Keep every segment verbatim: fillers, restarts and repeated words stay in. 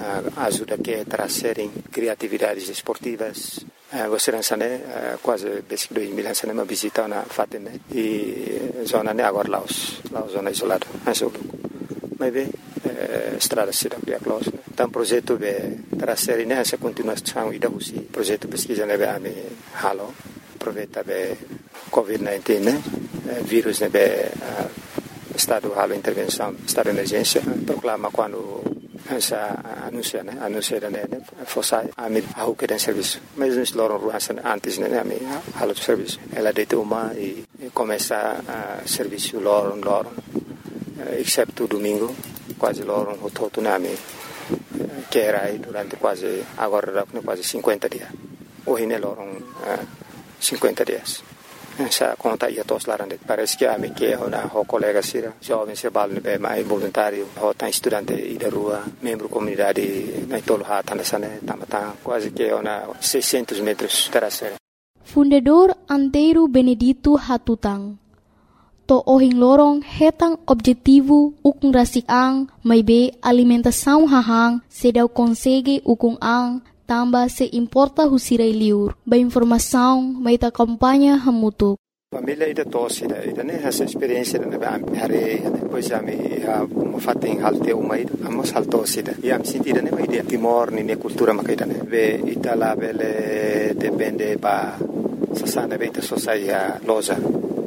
ajuda que trazerem criatividades esportivas. Você lança né quase desde dois mil lança né uma visita na Fatima e zona né agora lá os lá zona isolada azul mas bem estrada cidade é close então projeto de trazer né essa continuação e da usi projeto pesquisa né a me halo aproveita be covid dezenove né vírus né be estado halo intervenção estado de emergência proclama quando essa anuncia né anuncia né fosse a me ao que tem serviço mas nós loram ruas antes né a me halo serviço ela deita uma e começa a serviço loram loram exceto domingo quase loram o todo né me que era aí durante quase agora quase cinquenta dias hoje né loram cinquenta dias essa conta ia todos lá dentro parece que a me que é uma colega sira jovem se bal né mais voluntário ou tá estudante e da rua membro comunidade na tolo hata nessa né tá quase que é uma seiscentos metros terceira Fundador Antero Benedito Hatutang to ohing lorong hetang objetivo ukung rasik ang may be alimentação hahang sedau consegue ukung ang tamba se importa husirai liur ba informação may ta kampanya hamutuk família ida tosse ida ida né essa experiência né ba hare depois já me ha fatem halte uma ida amos haltosse ida e am sentida né ida timor ni ne cultura makaida né ve itala vele depende ba sasana beta sociedade loja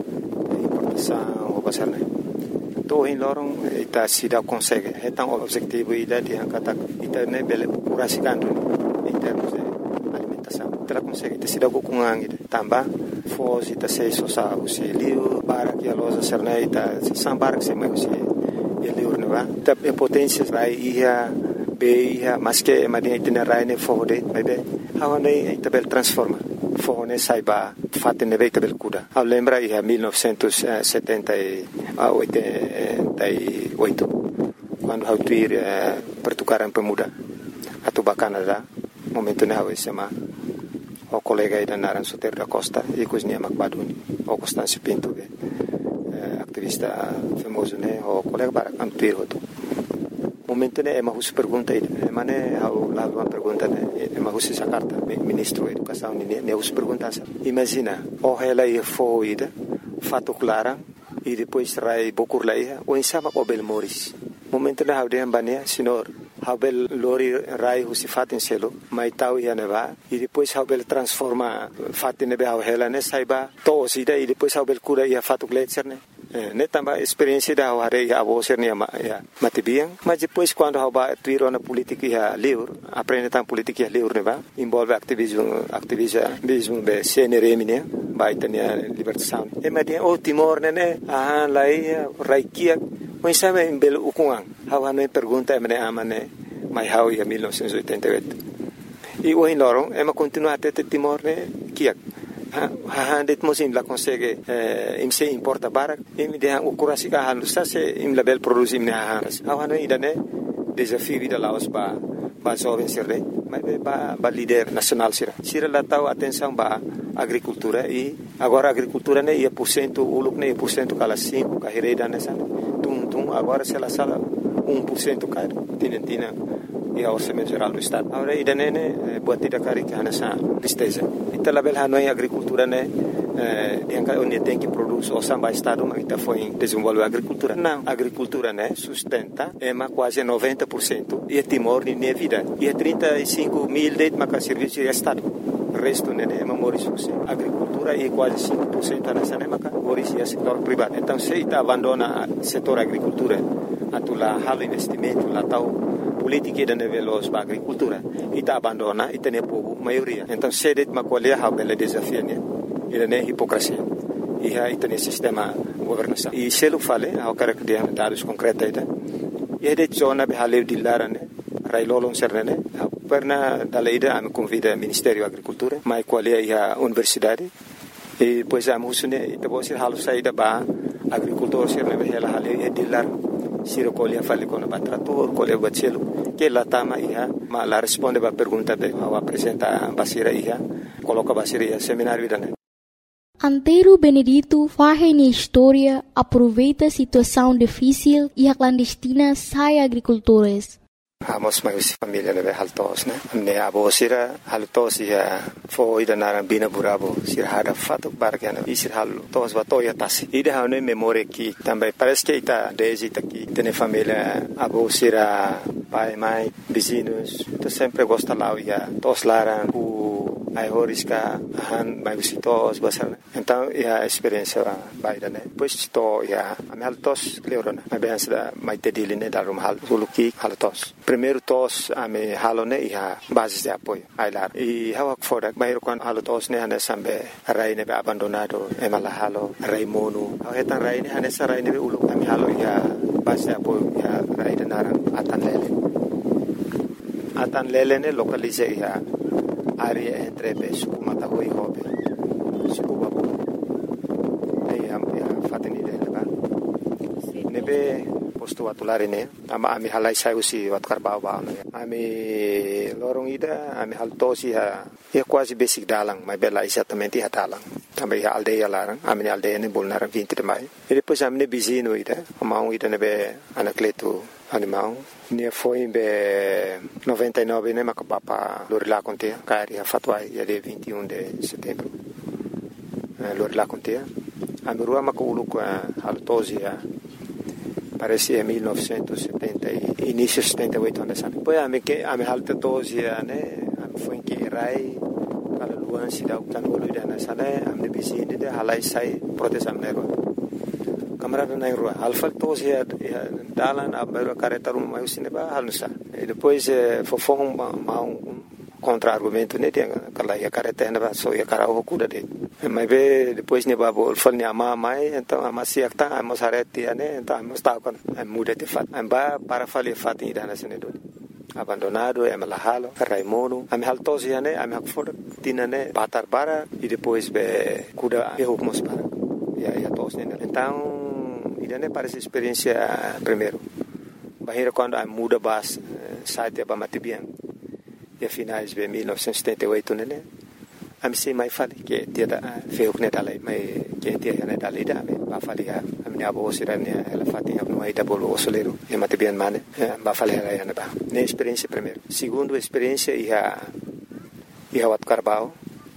importação o passar né to em lorong ita sida consegue então objetivo ida dia kata ita né bele curasicando em termos de alimentação ela consegue ter sido com angue tamba fosse ita sei sosa o se liu para que a loja serneita sambar que se mais se ele urna ita potência vai ia be ia mas que madinha itinerário ne fode bebe hawane ita bel transforma fone saiba fatene veita bel kuda a lembra ia mil novecentos e setenta e oito quando hautir pertukaran pemuda atau Canada momento na hawe sama o colega ida naran Soter da Costa e cozinha Macbaduni o Constâncio Pinto be ativista famoso né o colega para amtir hoto momento né é uma hus pergunta ida é mané ao lá uma pergunta né é uma hus essa carta ministro da educação né né hus pergunta imagina o ela ia foi ida fato clara e depois rai bokur laia o insama o bel moris momento né haude ambania senhor Habel lori rai husi fatin selo mai tau ia neva e depois Habel transforma fatin nebe hau hela ne saiba to sida e depois Habel cura ia fatu gletser ne ne tamba experiência da hare ia avoser ne ya matibiang mas depois quando haba tuiro na política ia liur aprende tam política ia liur neva envolve ativismo ativismo be C N R M ne vai tenia libertação e madia o Timor ne ah lai raikia o insama em belo ukuang hawa ne pergunta me amane mai hau ia mil novecentos e oitenta e oito e o em lorong é uma continua até Timor ne kiak ha ha det mosim la consegue eh, im se importa barak im de o kurasika han sa se im label produzim ne ha hawa ne idane desafio vida laos ba ba jovem sirre mas ba ba líder nacional sira sira la tau atenção ba agricultura e agora agricultura ne ia por cento uluk ne por cento kala cinco carreira nessa tum tum agora se la sala um por cento cai tinentina e ao orçamento geral do estado agora ida ne buatida cari que nessa tristeza então la bel hanoi agricultura ne eh que onde tem que produz o samba estado mas ita foi desenvolver agricultura não agricultura né sustenta é mais quase noventa por cento e Timor nem vida e trinta e cinco mil de maca serviço de estado o resto né é memória agricultura e quase cinco por cento nessa né maca origem setor privado então se ita abandona setor agricultura atula halo investimento lá tal política da níveis para agricultura ita abandona ita ne povo maioria então se det macolia ha bela desafio né ele é hipocrisia e aí tem sistema governação e se ele fala ao cara que tem dados concretos aí e de zona behale de lara né railolong serne perna dalaida am convida Ministério da Agricultura mai qual é a universidade e pois am husune ita bosi halu saida ba agricultor serne behela hale de lar siro colia fale con ba trator colia bachelo que la tama ia ma la responde ba pergunta be ao apresenta basira ia coloca basira ia seminário da Antero Benedito faz na história, aproveita a situação difícil e a clandestina sai agricultores. Amos mai usi família leve haltos né amne abo sira haltos ia fo ida naran bina burabo sira hada fato barkana isir hal tos bato ya tasi ida hane memória que também parece que ita desde aqui tem família abo sira pai mãe vizinhos tu sempre gosta lá ia tos laran o ai horiska han mai usi tos basar então ia experiência baida né pois to ia am haltos cleorona mai bem sida mai tediline darum hal suluki haltos primeiro tos ame halone ia basis de apoio ailar e hawak fodak bayro kon halo tos ne hane sambe rai ne be abandonado e mala halo rai monu awetan rai ne hane sarai ne be ulu ame halo ia basis de apoio ia rai de naran atan lele atan lele ne localize ia area entre be suku mata hoi hobe suku babu ai am ia fateni de ba nebe posto atulare ne ama ami halai sai usi wat karbau ba no ami lorong ida ami haltosi ha e quasi basic dalang mai bela exatamente ha dalang também a aldeia larang ami aldeia ne bolnaran vinte de mai e depois ami ne bizino ida amau ida ne be anacleto animal ne foi be noventa e nove ne makapapa lorila conte cari ha fatwai ia de vinte e um de setembro lorila conte ami rua makulu ko haltosi ha parecia mille neuf cent setenta início setenta e oito anos sabe poi ame que ame halta doze né ame foi que rai para luan se dá o canolo da nasane ame bizine de halai sai proteção nego camarada na rua alfa doze dalan abero caretarum mai sineba halsa e depois fofon ma um contra-argumento né tem aquela ia caretena ba so ia carao cuda de mas be depois ne babo falni ama mai então ama siak ta ama sareti né então ama sta con muda de fat amba para fali fat ida na sene do abandonado e mala halo raimono am haltosi né am hakfor tinane batar bara e depois be cuda e hukmos para ia ia tos né então ida ne parece experiência primeiro bahira quando am muda bas site ba matibian e finais de mille neuf cent setenta e oito né am se mai fali que dia da feu que dalai mai que dia né dalai da ba fali a minha avó sirane ela fatia no aí da bolo soleiro e mate bien mane ba fali ela ia ba ne experiência primeiro segundo experiência ia ia wat carbao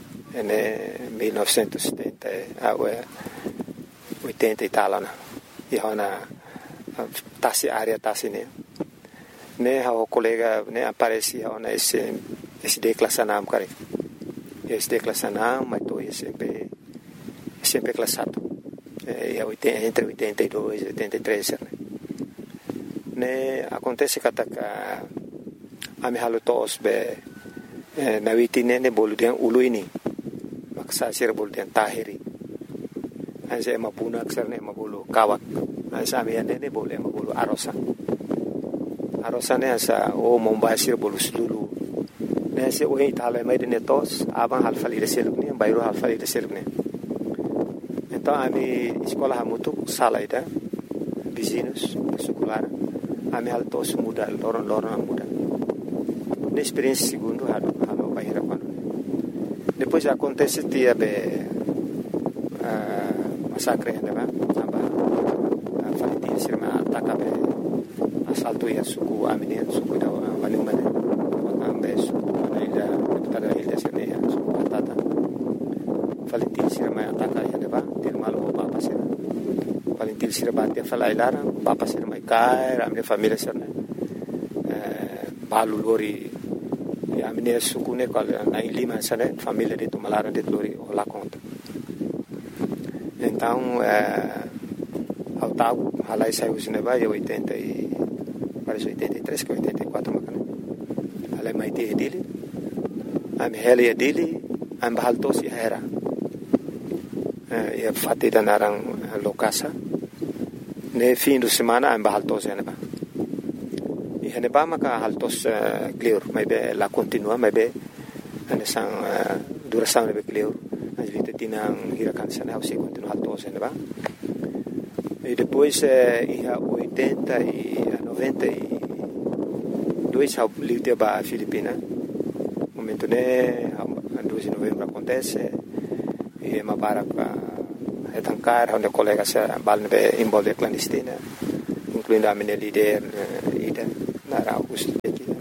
ne mille neuf cent setenta a oitenta e tal ia na tasi área tasi ne ne ha o colega ne aparecia na esse esse declassanam care esse declassanam mas to sempre sempre classado e oitenta entre oitenta e dois e oitenta e três ne acontece que ataca a me halutos be na vitine ne boludian uluini maksa sir boludian tahiri anse mapuna aksarne mabulu kawak anse amiane ne bolu mabulu arosa arosane asa o mombasir bolus dulu nese o itala mai de netos aban halfali de selukne bairo halfali de selukne então ami escola hamutu salaida vizinhos secular ami haltos muda loron loron muda de experiência segundo halo halo baira quando depois acontece dia be massacre né ba aba faliti sirma ataka be assalto ia suku amine suku da wanu mane ambe suku ida tada ida sene suku tata falentin sirma ataka ya deba til malo papa sir falentin sirma te fala ilara papa sir mai kai amne família sirne eh balu lori ya amine suku ne kal na lima sane família de tumalara de lori la conta então eh ao tau halai sai usine vai oitenta e parece oitenta e três que oitenta e quatro macana ale mai te dele am hele dele am haltos era e fatti da narang lokasa ne fim de semana am haltos ene ba e ene ba maka haltos clear mai be la continua mai be ane sang duração ne be clear as vite tinang hirakan sana o se continua haltos ene ba e depois ia oitenta e noventa e dois ao livro ba Filipina momento né a doze de novembro acontece e ma para é tancar onde colega se balne envolve clandestina incluindo a minha líder ida na August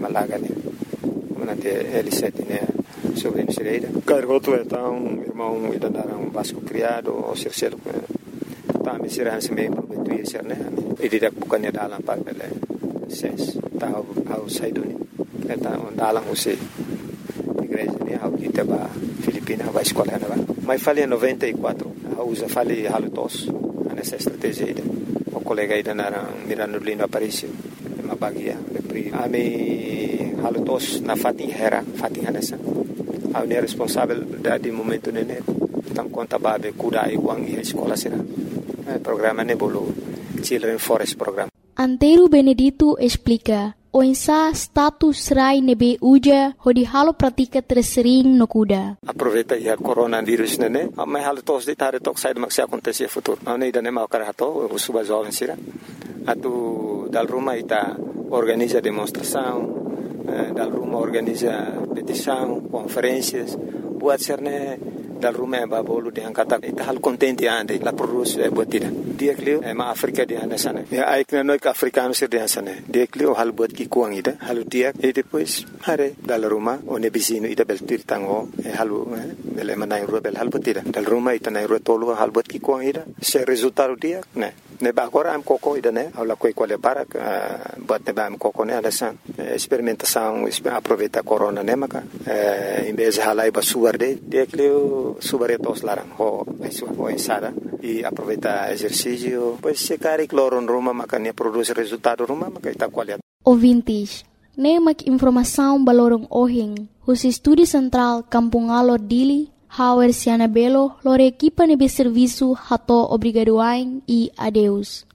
malaga né. Manante L sete né, sobrino Cireira. Cargoto é tão irmão ida naram Vasco criado ou Circelo. Tá me será se membro do I S R né. E direk bukannya dalam pak bele ses tahu au saiduni. Eta dalam usi igreja né, au kita ba Filipina vai escola né. Mas falei em noventa e quatro. A usa falei halutos nessa estratégia ida. O colega ida naram Mirano Lino Aparicio. Uma bagia pri ami halutos na fatin hera fatin hanesa. Au ne responsável da de momento né. Tam conta babe kuda e wang e escola sina. Programa nebolo Children Forest Program. Antero Benedito explica o insa status rai nebe uja hodi halo pratika tersering no kuda. Aproveita ya coronavírus nene, mas halo tos de tare tok sai mak se acontecer futuro. Não ida nem mau karato, o suba jovem sira. Atu dal Roma ita organiza demonstração, dal Roma organiza petição, conferências, buat serne dal Roma ba bolu de angkata ita hal contente ande la produz buatida. Dia klio e ma Afrika di anda sana. Ya ai kna noi ka africano sir di sana. Dia klio hal buat ki kuang ida, halu dia e depois hare dal Roma o ne bizino ida bel tir tango e halu bel manai ro bel hal buatida. Dal Roma ita nai ro tolu hal buat ki kuang ida. Se resultado dia ne ne ba agora am coco ida ne aula coi quale para buat ne ba am coco ne ada san experimentação aproveita corona ne maka em vez de halai ba suar de dia klio subaretos larang ho aisu ho ensada e aproveita exercício pois se cari cloron Roma makanya produz resultado Roma maka ita qualidade. Ouvintes, nemak informação balorong ohing, os estúdio central Kampung Alor Dili, Hauer Siana Belo, lore equipa nebe serviço hato obrigadoain e adeus.